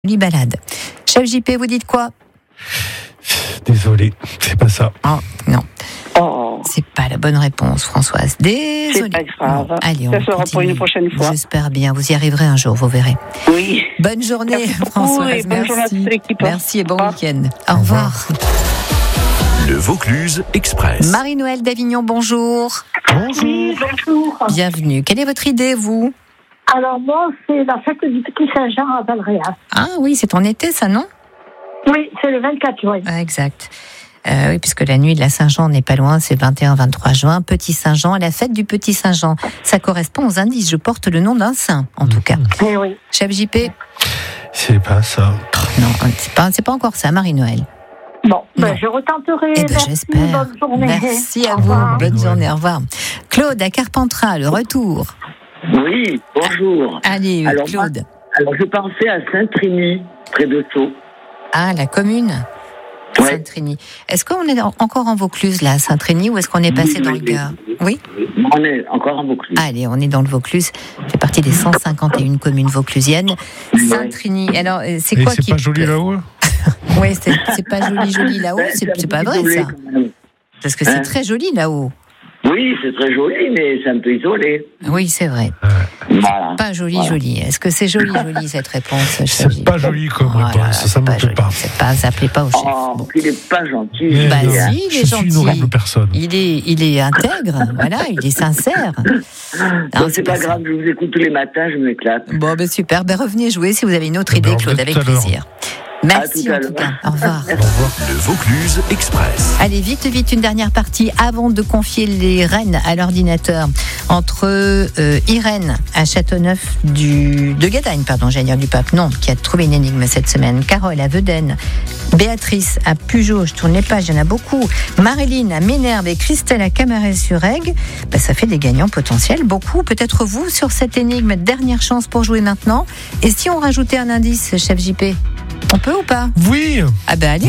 Balade. Chef JP, vous dites quoi? Désolé, c'est pas ça. Oh, non. Oh, C'est pas la bonne réponse, Françoise. Désolée. c'est pas grave. Bon, allez, on Ça sera continue. pour une prochaine fois. J'espère bien. Vous y arriverez un jour, vous verrez. Oui. Bonne journée, Merci beaucoup Françoise. et bonne journée à toute l'équipe. Merci et bon Au revoir. week-end. Au revoir. Le Vaucluse Express. Marie-Noël d'Avignon, bonjour. Oui, bonjour. Bienvenue. Quelle est votre idée, vous? Alors moi, c'est la fête du Petit Saint-Jean à Valréas. Ah oui, c'est en été, ça, non? Oui, c'est le 24 juin. Ah, exact. Oui, puisque la nuit de la Saint-Jean n'est pas loin, c'est 21-23 juin. Petit Saint-Jean, la fête du Petit Saint-Jean. Ça correspond aux indices. Je porte le nom d'un saint, en tout cas. Eh oui. Chef JP? C'est pas ça. Non, c'est pas encore ça, Marie-Noël. Bon, Non. je retenterai. Eh ben, Merci, j'espère. bonne journée. Merci à Au vous. revoir. Bonne journée. Au revoir. Claude à Carpentras, le retour. Oui, bonjour. Allez, Alors, Claude. Alors, je pensais à Saint-Trémy, près de Sceaux. Ah, la commune. Ouais. Saint-Trény. Est-ce qu'on est encore en Vaucluse, là, à Saint-Trény, ou est-ce qu'on est passé Oui, dans oui, le Gard? Oui. On est encore en Vaucluse. Allez, on est dans le Vaucluse. Ça fait partie des 151 communes vauclusiennes. Saint-Trény. Alors, c'est Et quoi c'est qui. pas joli là-haut? Oui, c'est pas joli là-haut. Ben, C'est pas un peu vrai, isolé, ça. quand même. Parce que c'est Hein? très joli là-haut. Oui, c'est très joli, mais c'est un peu isolé. Oui, c'est vrai. Voilà. Pas joli. Est-ce que c'est joli, cette réponse, chef C'est JP? pas joli comme Oh là là, réponse, ça me pas plaît joli. pas. C'est pas, ça plaît pas au chef. Oh, Bon. il est pas gentil. Mais Bah non, si, il est je suis une gentil. horrible personne. Il est intègre, voilà, il est sincère. Bon, c'est pas grave, je vous écoute tous les matins, je m'éclate. Bon, ben super, revenez jouer si vous avez une autre Eh idée, ben, Claude, tout avec à l'heure. plaisir. À Merci tout à en tout l'heure. cas, au revoir. Au revoir. Le Vaucluse Express. Allez, vite, une dernière partie avant de confier les rênes à l'ordinateur. Entre Irène à Châteauneuf de Gadagne, j'allais dire du Pape, non, qui a trouvé une énigme cette semaine. Carole à Vedène, Béatrice à Pujol, je tourne les pages, il y en a beaucoup. Marilyn à Ménherbe et Christelle à Camaret-sur-Aigle. Ben, ça fait des gagnants potentiels, beaucoup. Peut-être vous sur cette énigme, dernière chance pour jouer maintenant. Et si on rajoutait un indice, chef JP, on peut ou pas? Oui. Ah ben allez.